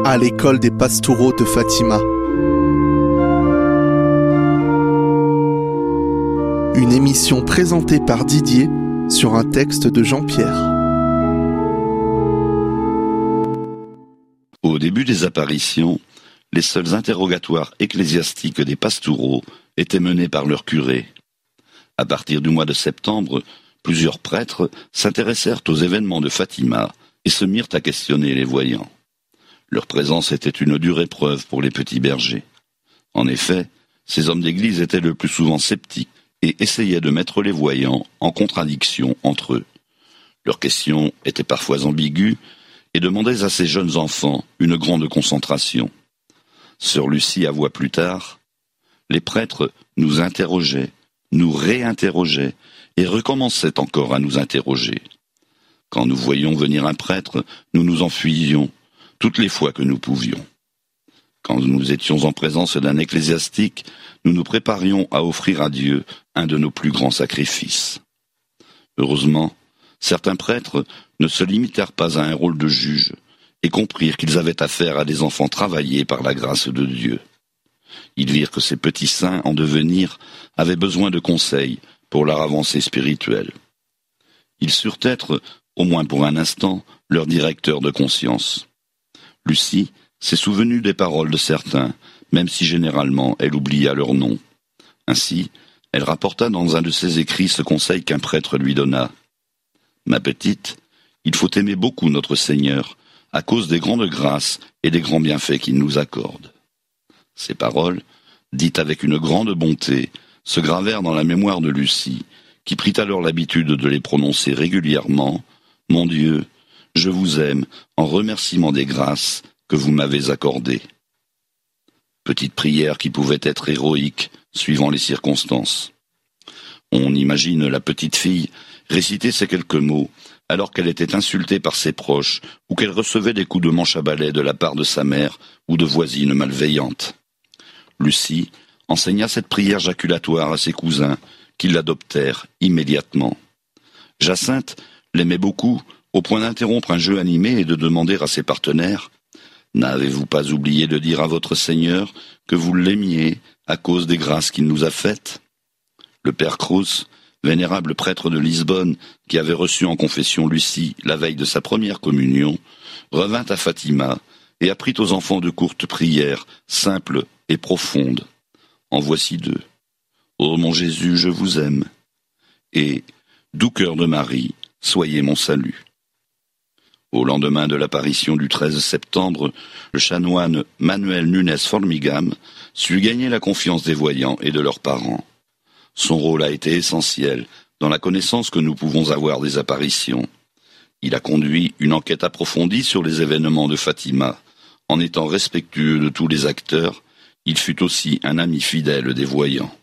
à l'école des Pastoureaux de Fatima. Une émission présentée par Didier sur un texte de Jean-Pierre. Au début des apparitions, les seuls interrogatoires ecclésiastiques des Pastoureaux étaient menés par leur curé. À partir du mois de septembre, plusieurs prêtres s'intéressèrent aux événements de Fatima et se mirent à questionner les voyants. Leur présence était une dure épreuve pour les petits bergers. En effet, ces hommes d'église étaient le plus souvent sceptiques et essayaient de mettre les voyants en contradiction entre eux. Leurs questions étaient parfois ambiguës et demandaient à ces jeunes enfants une grande concentration. Sœur Lucie avoua plus tard « Les prêtres nous interrogeaient, nous réinterrogeaient et recommençaient encore à nous interroger. Quand nous voyions venir un prêtre, nous nous enfuyions, toutes les fois que nous pouvions. Quand nous étions en présence d'un ecclésiastique, nous nous préparions à offrir à Dieu un de nos plus grands sacrifices. Heureusement, certains prêtres ne se limitèrent pas à un rôle de juge et comprirent qu'ils avaient affaire à des enfants travaillés par la grâce de Dieu. Ils virent que ces petits saints en devenir avaient besoin de conseils pour leur avancée spirituelle. Ils surent être, au moins pour un instant, leur directeur de conscience. Lucie s'est souvenue des paroles de certains, même si généralement elle oublia leur nom. Ainsi, elle rapporta dans un de ses écrits ce conseil qu'un prêtre lui donna. « Ma petite, il faut aimer beaucoup notre Seigneur, à cause des grandes grâces et des grands bienfaits qu'il nous accorde. » Ces paroles, dites avec une grande bonté, se gravèrent dans la mémoire de Lucie, qui prit alors l'habitude de les prononcer régulièrement. « Mon Dieu, je vous aime en remerciement des grâces que vous m'avez accordées. » Petite prière qui pouvait être héroïque suivant les circonstances. On imagine la petite fille réciter ces quelques mots alors qu'elle était insultée par ses proches ou qu'elle recevait des coups de manche à balai de la part de sa mère ou de voisines malveillantes. Lucie enseigna cette prière jaculatoire à ses cousins qui l'adoptèrent immédiatement. Jacinthe l'aimait beaucoup au point d'interrompre un jeu animé et de demander à ses partenaires « N'avez-vous pas oublié de dire à votre Seigneur que vous l'aimiez à cause des grâces qu'il nous a faites ?» Le père Cruz, vénérable prêtre de Lisbonne, qui avait reçu en confession Lucie la veille de sa première communion, revint à Fatima et apprit aux enfants de courtes prières, simples et profondes. En voici deux. « Ô mon Jésus, je vous aime. » Et « Doux cœur de Marie, soyez mon salut. » Au lendemain de l'apparition du 13 septembre, le chanoine Manuel Nunes Formigam sut gagner la confiance des voyants et de leurs parents. Son rôle a été essentiel dans la connaissance que nous pouvons avoir des apparitions. Il a conduit une enquête approfondie sur les événements de Fatima. En étant respectueux de tous les acteurs, il fut aussi un ami fidèle des voyants.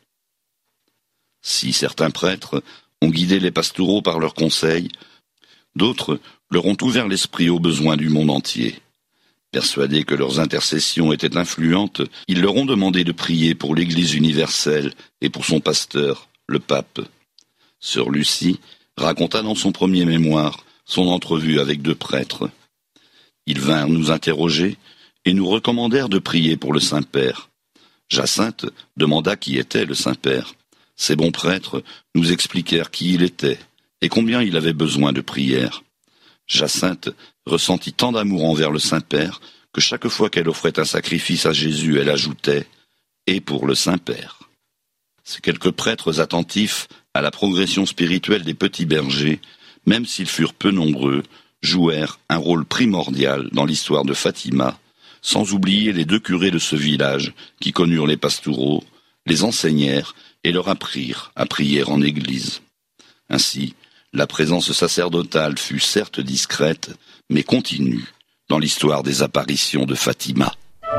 Si certains prêtres ont guidé les Pastoureaux par leurs conseils, d'autres leur ont ouvert l'esprit aux besoins du monde entier. Persuadés que leurs intercessions étaient influentes, ils leur ont demandé de prier pour l'Église universelle et pour son pasteur, le pape. Sœur Lucie raconta dans son premier mémoire son entrevue avec deux prêtres. Ils vinrent nous interroger et nous recommandèrent de prier pour le Saint-Père. Jacinthe demanda qui était le Saint-Père. Ces bons prêtres nous expliquèrent qui il était et combien il avait besoin de prière. Jacinthe ressentit tant d'amour envers le Saint-Père que chaque fois qu'elle offrait un sacrifice à Jésus, elle ajoutait « et pour le Saint-Père ». Ces quelques prêtres attentifs à la progression spirituelle des petits bergers, même s'ils furent peu nombreux, jouèrent un rôle primordial dans l'histoire de Fatima, sans oublier les deux curés de ce village qui connurent les Pastoureaux, les enseignèrent et leur apprirent à prier en église. Ainsi, la présence sacerdotale fut certes discrète, mais continue dans l'histoire des apparitions de Fatima.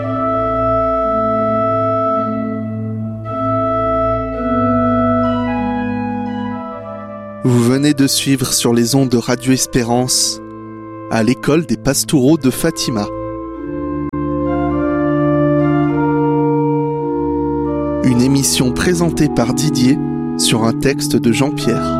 Vous venez de suivre sur les ondes de Radio Espérance à l'école des Pastoureaux de Fatima. Une émission présentée par Didier sur un texte de Jean-Pierre.